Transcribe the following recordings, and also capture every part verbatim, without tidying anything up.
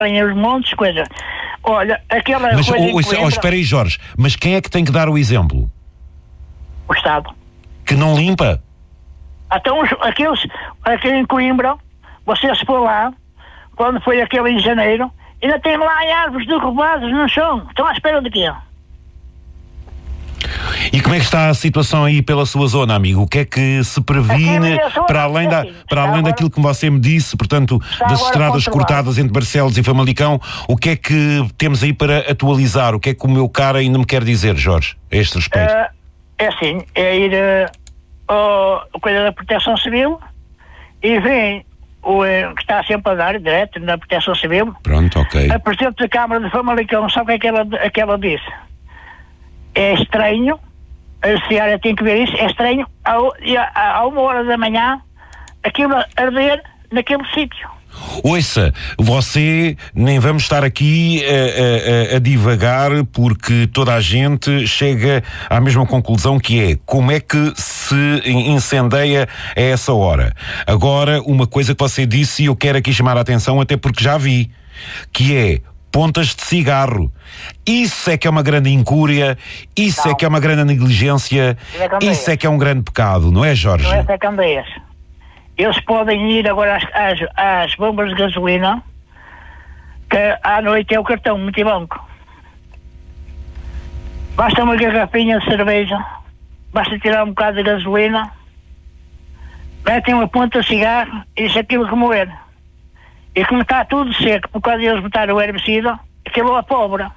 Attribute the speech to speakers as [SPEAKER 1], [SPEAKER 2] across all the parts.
[SPEAKER 1] Tem os montes, coisa. Olha, aquela
[SPEAKER 2] Mas,
[SPEAKER 1] coisa.
[SPEAKER 2] oh, oh, oh, espera aí, Jorge, mas quem é que tem que dar o exemplo?
[SPEAKER 1] O Estado.
[SPEAKER 2] Que não limpa?
[SPEAKER 1] Então, os- aqueles, aqui em Coimbra, você se for lá, quando foi aquele em janeiro, ainda tem lá árvores derrubadas no chão. Estão à espera de quê?
[SPEAKER 2] E como é que está a situação aí pela sua zona, amigo? O que é que se previne,
[SPEAKER 1] Aqui na minha zona,
[SPEAKER 2] para além, da,
[SPEAKER 1] sim,
[SPEAKER 2] para
[SPEAKER 1] está
[SPEAKER 2] além
[SPEAKER 1] agora-
[SPEAKER 2] daquilo que você me disse, portanto,
[SPEAKER 1] está
[SPEAKER 2] das
[SPEAKER 1] agora
[SPEAKER 2] estradas
[SPEAKER 1] controlado.
[SPEAKER 2] cortadas entre Barcelos e Famalicão, o que é que temos aí para atualizar? O que é que o meu cara ainda me quer dizer, Jorge, a este respeito?
[SPEAKER 1] Ah, é assim, é ir uh, ao coisa da Proteção Civil e vem o eh, que está sempre a dar, direto na Proteção Civil,
[SPEAKER 2] Pronto, ok.
[SPEAKER 1] a Presidente da Câmara de Famalicão, sabe o que é que ela, que ela disse? É estranho, a Ciara tem que ver isso, é estranho, ao, e a, a, a uma hora da manhã, aquilo a arder naquele sítio.
[SPEAKER 2] Ouça, você, nem vamos estar aqui a, a- a- a divagar, porque toda a gente chega à mesma conclusão, que é como é que se incendeia a essa hora. Agora, uma coisa que você disse e eu quero aqui chamar a atenção, até porque já vi, que é pontas de cigarro. Isso é que é uma grande incúria, isso
[SPEAKER 1] Não.
[SPEAKER 2] é que é uma grande negligência,
[SPEAKER 1] É candeias.
[SPEAKER 2] isso é que é um grande pecado, não é, Jorge?
[SPEAKER 1] Não é essa candeias. Eles podem ir agora às, às, às bombas de gasolina, que à noite é o cartão multibanco. Basta uma garrafinha de cerveja, basta tirar um bocado de gasolina, metem uma ponta de cigarro e deixa aquilo remoer. E como está tudo seco, por causa de eles botarem o herbicida, aquilo apobra.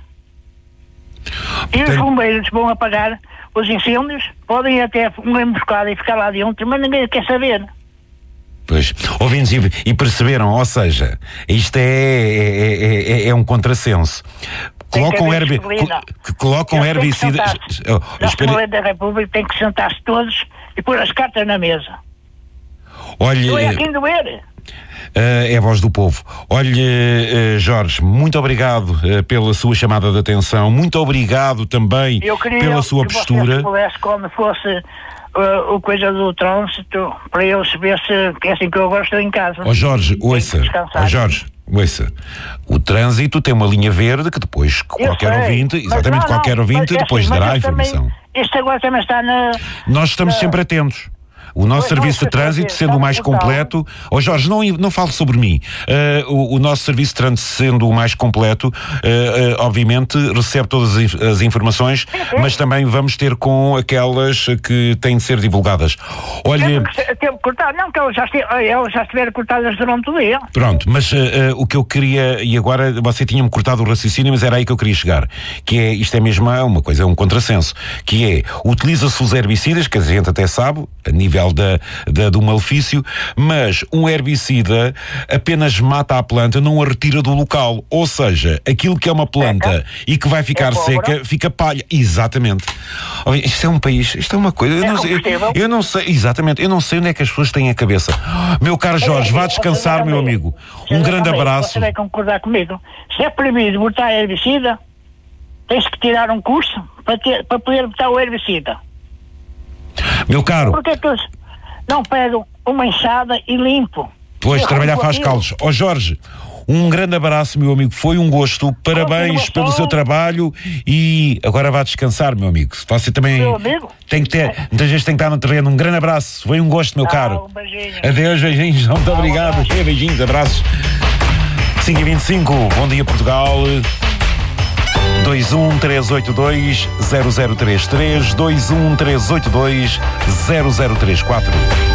[SPEAKER 1] E os
[SPEAKER 2] Portanto-
[SPEAKER 1] bombeiros vão apagar os incêndios, podem ir até uma emboscada e ficar lá dentro, mas ninguém quer saber.
[SPEAKER 2] Pois, ouvintes e, e perceberam, ou seja, isto é, é, é, é um contrassenso.
[SPEAKER 1] Tem que
[SPEAKER 2] Colocam,
[SPEAKER 1] haver
[SPEAKER 2] herbi,
[SPEAKER 1] disciplina.
[SPEAKER 2] co- colocam
[SPEAKER 1] Eles têm que
[SPEAKER 2] herbicidas.
[SPEAKER 1] sentar-se.
[SPEAKER 2] Oh,
[SPEAKER 1] Na
[SPEAKER 2] espere-
[SPEAKER 1] Assembleia da República tem que sentar-se todos e pôr as cartas na mesa.
[SPEAKER 2] Olhe,
[SPEAKER 1] Não é a quem doer.
[SPEAKER 2] eh, é a voz do povo. Olhe, eh, Jorge, muito obrigado eh, pela sua chamada de atenção, muito obrigado também
[SPEAKER 1] Eu queria
[SPEAKER 2] pela sua
[SPEAKER 1] que
[SPEAKER 2] postura.
[SPEAKER 1] você pudesse, quando fosse uh, o coisa do trânsito, para eles ver se, que é assim que eu agora estou em casa.
[SPEAKER 2] Ó Jorge,
[SPEAKER 1] Tenho que
[SPEAKER 2] ouça,
[SPEAKER 1] descansar.
[SPEAKER 2] ó Jorge, ouça, o trânsito tem uma linha verde que depois
[SPEAKER 1] Eu
[SPEAKER 2] qualquer
[SPEAKER 1] sei,
[SPEAKER 2] ouvinte,
[SPEAKER 1] mas
[SPEAKER 2] exatamente
[SPEAKER 1] não,
[SPEAKER 2] qualquer
[SPEAKER 1] não,
[SPEAKER 2] ouvinte,
[SPEAKER 1] mas é
[SPEAKER 2] depois
[SPEAKER 1] assim, mas
[SPEAKER 2] dará a
[SPEAKER 1] eu também-
[SPEAKER 2] informação.
[SPEAKER 1] Isto agora também está na...
[SPEAKER 2] Nós estamos
[SPEAKER 1] na-
[SPEAKER 2] sempre atentos. O nosso
[SPEAKER 1] Pois,
[SPEAKER 2] serviço
[SPEAKER 1] não,
[SPEAKER 2] de trânsito
[SPEAKER 1] está
[SPEAKER 2] sendo o
[SPEAKER 1] no
[SPEAKER 2] mais
[SPEAKER 1] portal.
[SPEAKER 2] completo. Ó Jorge, não, não fale sobre mim. Uh, o, o nosso serviço de trânsito sendo o mais completo, uh, uh, obviamente recebe todas as, inf- as informações, mas também vamos ter com aquelas que têm de ser divulgadas. Olha,
[SPEAKER 1] Teve que ser- teve que cortar, não, que elas já, esti- elas já estiveram cortadas durante o dia.
[SPEAKER 2] pronto, mas uh, uh, o que eu queria, e agora você tinha-me cortado o raciocínio, mas era aí que eu queria chegar, que é, isto é mesmo uma coisa, é um contrassenso, que é, utiliza-se os herbicidas, que a gente até sabe, a nível da, da, do malefício, mas um herbicida apenas mata a planta, não a retira do local, ou seja, aquilo que é uma planta
[SPEAKER 1] Seca.
[SPEAKER 2] e que vai ficar
[SPEAKER 1] É pólvora.
[SPEAKER 2] seca, fica palha, exatamente. Ó, isto é um país, isto é uma coisa, eu
[SPEAKER 1] É
[SPEAKER 2] não sei,
[SPEAKER 1] combustível.
[SPEAKER 2] eu não sei, exatamente, eu não sei onde é que as pessoas têm a cabeça. Meu caro Jorge, vá descansar, meu amigo. Um grande abraço.
[SPEAKER 1] Você vai concordar comigo. Se é proibido botar herbicida, tens que tirar um curso para, ter, para poder botar o herbicida.
[SPEAKER 2] Meu caro,
[SPEAKER 1] Por que que eles não pegam uma enxada e limpo?
[SPEAKER 2] depois de
[SPEAKER 1] Eu
[SPEAKER 2] trabalhar
[SPEAKER 1] arranco
[SPEAKER 2] faz
[SPEAKER 1] aquilo.
[SPEAKER 2] caldos. Ó Jorge, um grande abraço, meu amigo. Foi um gosto. Parabéns
[SPEAKER 1] Continuação.
[SPEAKER 2] pelo seu trabalho e agora vá descansar, meu amigo. Você também
[SPEAKER 1] Meu amigo?
[SPEAKER 2] tem que ter, muitas vezes tem que estar no terreno. Um grande abraço. Foi um gosto, meu
[SPEAKER 1] Ah,
[SPEAKER 2] caro.
[SPEAKER 1] um beijinho.
[SPEAKER 2] Adeus, beijinhos. Muito obrigado.
[SPEAKER 1] abraço.
[SPEAKER 2] É, beijinhos, abraços. cinco e vinte e cinco. Bom dia, Portugal. dois um três oito dois zero zero três três, dois um três oito dois zero zero três quatro.